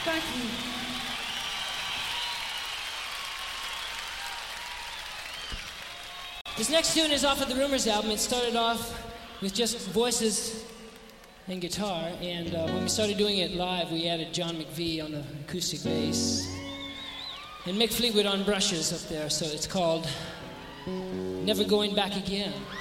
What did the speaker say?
Thank you. This next tune is off of the Rumors album. It started off with just voices and guitar, and when we started doing it live, we added John McVie on the acoustic bass and Mick Fleetwood on brushes up there, so it's called Never Going Back Again.